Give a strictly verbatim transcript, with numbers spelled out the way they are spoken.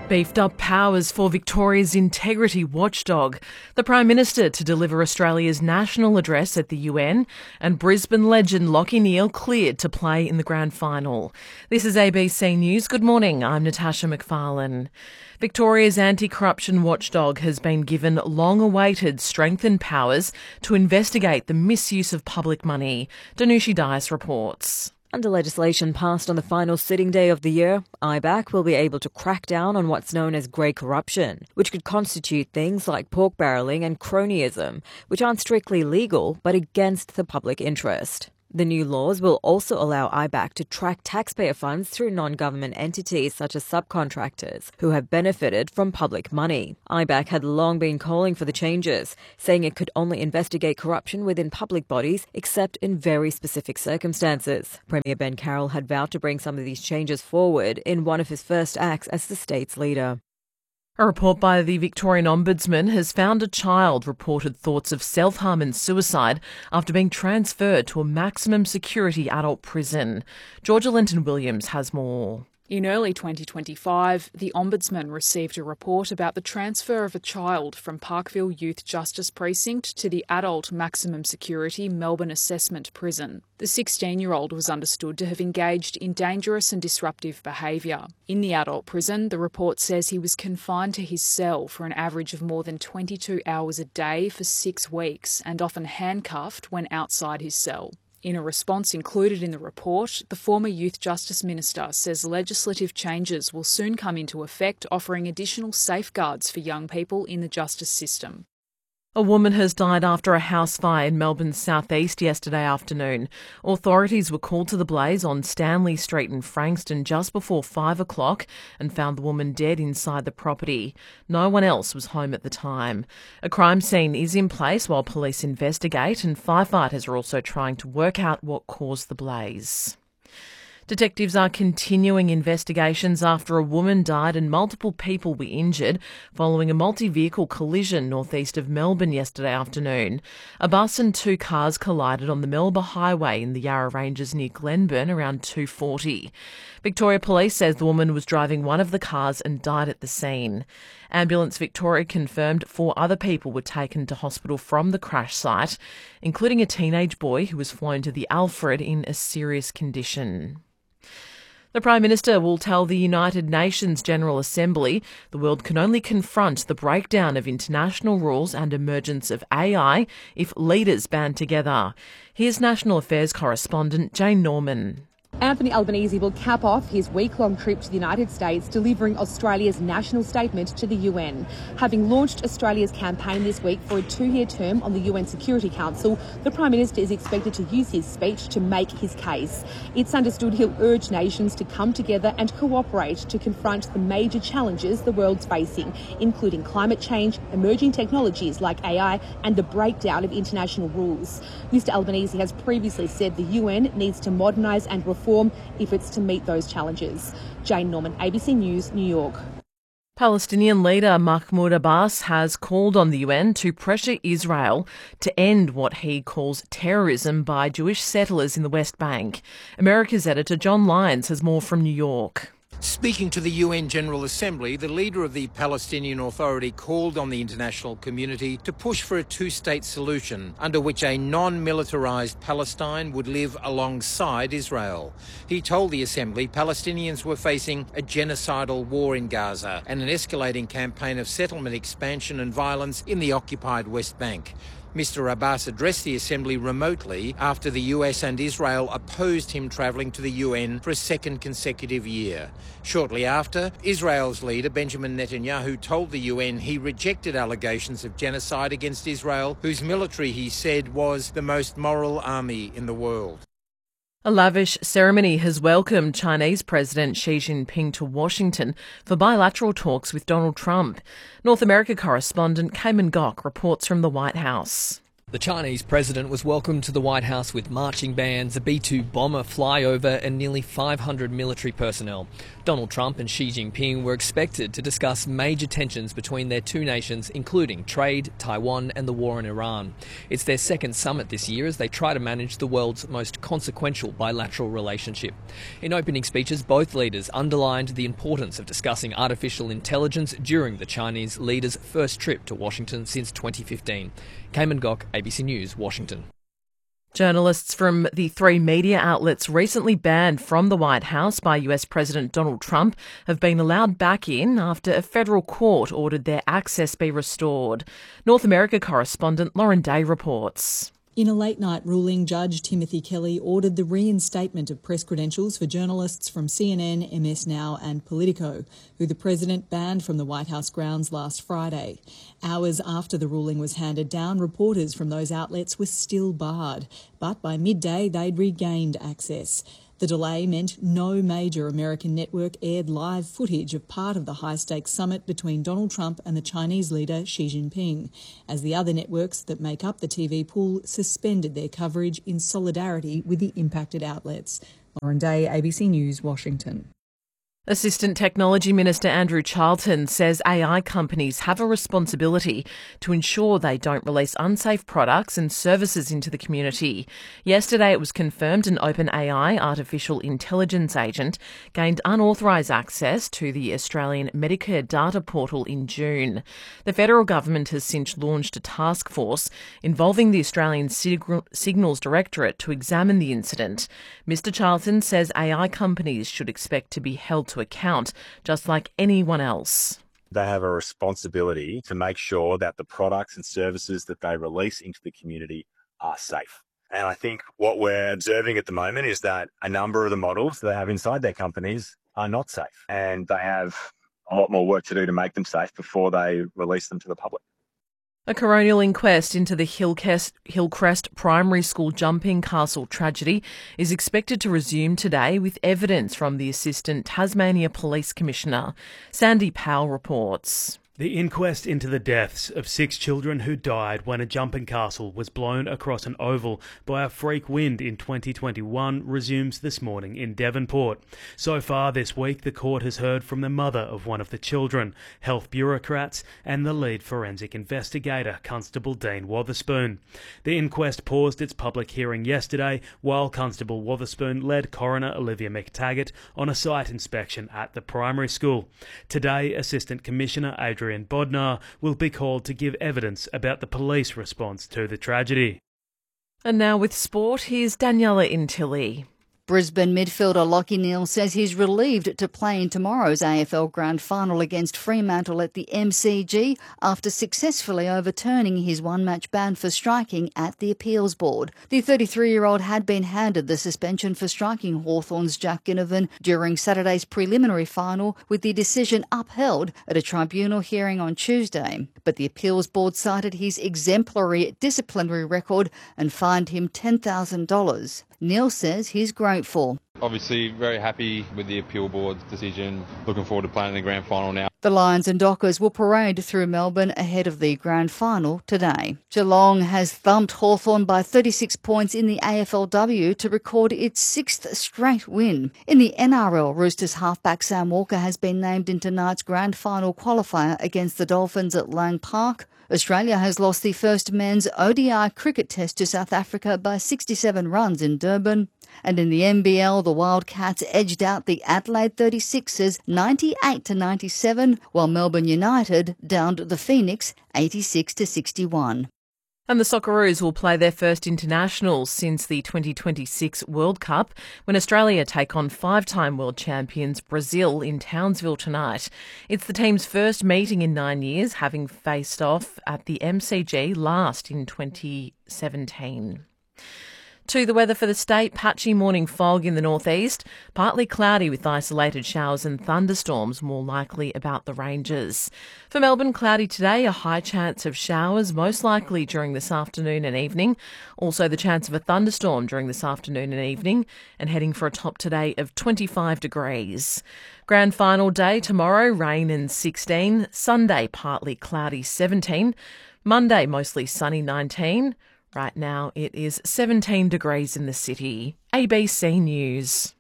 Beefed up powers for Victoria's integrity watchdog, the Prime Minister to deliver Australia's national address at the U N, and Brisbane legend Lachie Neale cleared to play in the grand final. This is A B C News. Good morning, I'm Natasha McFarlane. Victoria's anti-corruption watchdog has been given long-awaited strengthened powers to investigate the misuse of public money. Danushi Dias reports. Under legislation passed on the final sitting day of the year, I B A C will be able to crack down on what's known as grey corruption, which could constitute things like pork barrelling and cronyism, which aren't strictly legal but against the public interest. The new laws will also allow I B A C to track taxpayer funds through non-government entities such as subcontractors who have benefited from public money. I B A C had long been calling for the changes, saying it could only investigate corruption within public bodies except in very specific circumstances. Premier Ben Carroll had vowed to bring some of these changes forward in one of his first acts as the state's leader. A report by the Victorian Ombudsman has found a child reported thoughts of self-harm and suicide after being transferred to a maximum security adult prison. Georgia Linton-Williams has more. In early twenty twenty-five, the Ombudsman received a report about the transfer of a child from Parkville Youth Justice Precinct to the adult maximum security Melbourne Assessment Prison. The sixteen-year-old was understood to have engaged in dangerous and disruptive behaviour. In the adult prison, the report says he was confined to his cell for an average of more than twenty-two hours a day for six weeks and often handcuffed when outside his cell. In a response included in the report, the former Youth Justice Minister says legislative changes will soon come into effect, offering additional safeguards for young people in the justice system. A woman has died after a house fire in Melbourne's southeast yesterday afternoon. Authorities were called to the blaze on Stanley Street in Frankston just before five o'clock and found the woman dead inside the property. No one else was home at the time. A crime scene is in place while police investigate, and firefighters are also trying to work out what caused the blaze. Detectives are continuing investigations after a woman died and multiple people were injured following a multi-vehicle collision northeast of Melbourne yesterday afternoon. A bus and two cars collided on the Melba Highway in the Yarra Ranges near Glenburn around two forty. Victoria Police says the woman was driving one of the cars and died at the scene. Ambulance Victoria confirmed four other people were taken to hospital from the crash site, including a teenage boy who was flown to the Alfred in a serious condition. The Prime Minister will tell the United Nations General Assembly the world can only confront the breakdown of international rules and emergence of A I if leaders band together. Here's National Affairs correspondent Jane Norman. Anthony Albanese will cap off his week-long trip to the United States, delivering Australia's national statement to the U N. Having launched Australia's campaign this week for a two-year term on the U N Security Council, the Prime Minister is expected to use his speech to make his case. It's understood he'll urge nations to come together and cooperate to confront the major challenges the world's facing, including climate change, emerging technologies like A I, and the breakdown of international rules. Mister Albanese has previously said the U N needs to modernise and reform if it's to meet those challenges. Jane Norman, A B C News, New York. Palestinian leader Mahmoud Abbas has called on the U N to pressure Israel to end what he calls terrorism by Jewish settlers in the West Bank. America's editor John Lyons has more from New York. Speaking to the U N General Assembly, the leader of the Palestinian Authority called on the international community to push for a two-state solution under which a non-militarised Palestine would live alongside Israel. He told the Assembly Palestinians were facing a genocidal war in Gaza and an escalating campaign of settlement expansion and violence in the occupied West Bank. Mister Abbas addressed the Assembly remotely after the U S and Israel opposed him travelling to the U N for a second consecutive year. Shortly after, Israel's leader Benjamin Netanyahu told the U N he rejected allegations of genocide against Israel, whose military, he said, was the most moral army in the world. A lavish ceremony has welcomed Chinese President Xi Jinping to Washington for bilateral talks with Donald Trump. North America correspondent Cayman Gok reports from the White House. The Chinese president was welcomed to the White House with marching bands, a B two bomber flyover and nearly five hundred military personnel. Donald Trump and Xi Jinping were expected to discuss major tensions between their two nations, including trade, Taiwan and the war in Iran. It's their second summit this year as they try to manage the world's most consequential bilateral relationship. In opening speeches, both leaders underlined the importance of discussing artificial intelligence during the Chinese leader's first trip to Washington since twenty fifteen. Cayman Gok, A B C News, Washington. Journalists from the three media outlets recently banned from the White House by U S President Donald Trump have been allowed back in after a federal court ordered their access be restored. North America correspondent Lauren Day reports. In a late-night ruling, Judge Timothy Kelly ordered the reinstatement of press credentials for journalists from C N N, M S Now and Politico, who the president banned from the White House grounds last Friday. Hours after the ruling was handed down, reporters from those outlets were still barred, but by midday they'd regained access. The delay meant no major American network aired live footage of part of the high-stakes summit between Donald Trump and the Chinese leader Xi Jinping, as the other networks that make up the T V pool suspended their coverage in solidarity with the impacted outlets. Lauren Day, A B C News, Washington. Assistant Technology Minister Andrew Charlton says A I companies have a responsibility to ensure they don't release unsafe products and services into the community. Yesterday it was confirmed an OpenAI artificial intelligence agent gained unauthorised access to the Australian Medicare data portal in June. The federal government has since launched a task force involving the Australian Sig- Signals Directorate to examine the incident. Mister Charlton says A I companies should expect to be held to account, just like anyone else. They have a responsibility to make sure that the products and services that they release into the community are safe. And I think what we're observing at the moment is that a number of the models they have inside their companies are not safe, and they have a lot more work to do to make them safe before they release them to the public. A coronial inquest into the Hillcrest, Hillcrest Primary School jumping castle tragedy is expected to resume today with evidence from the Assistant Tasmania Police Commissioner. Sandy Powell reports. The inquest into the deaths of six children who died when a jumping castle was blown across an oval by a freak wind in twenty twenty-one resumes this morning in Devonport. So far this week, the court has heard from the mother of one of the children, health bureaucrats, and the lead forensic investigator, Constable Dean Wotherspoon. The inquest paused its public hearing yesterday while Constable Wotherspoon led Coroner Olivia McTaggart on a site inspection at the primary school. Today, Assistant Commissioner Adrian Bodnar will be called to give evidence about the police response to the tragedy. And now with sport, here's Daniela Intilli. Brisbane midfielder Lachie Neale says he's relieved to play in tomorrow's A F L Grand Final against Fremantle at the M C G after successfully overturning his one-match ban for striking at the Appeals Board. The thirty-three-year-old had been handed the suspension for striking Hawthorn's Jack Ginnivan during Saturday's preliminary final, with the decision upheld at a tribunal hearing on Tuesday. But the Appeals Board cited his exemplary disciplinary record and fined him ten thousand dollars. Neale says he's grateful. Obviously very happy with the appeal board's decision. Looking forward to playing in the grand final now. The Lions and Dockers will parade through Melbourne ahead of the grand final today. Geelong has thumped Hawthorn by thirty-six points in the A F L W to record its sixth straight win. In the N R L, Roosters halfback Sam Walker has been named in tonight's grand final qualifier against the Dolphins at Lang Park. Australia has lost the first men's O D I cricket test to South Africa by sixty-seven runs in Durban. And in the N B L, the Wildcats edged out the Adelaide thirty-sixers ninety-eight to ninety-seven, while Melbourne United downed the Phoenix eighty-six to sixty-one. And the Socceroos will play their first internationals since the twenty twenty-six World Cup when Australia take on five-time world champions Brazil in Townsville tonight. It's the team's first meeting in nine years, having faced off at the M C G last in twenty seventeen. To the weather for the state, patchy morning fog in the northeast, partly cloudy with isolated showers and thunderstorms more likely about the ranges. For Melbourne, cloudy today, a high chance of showers, most likely during this afternoon and evening. Also the chance of a thunderstorm during this afternoon and evening, and heading for a top today of twenty-five degrees. Grand final day tomorrow, rain and sixteen. Sunday, partly cloudy, seventeen. Monday, mostly sunny, nineteen. Right now it is seventeen degrees in the city. A B C News.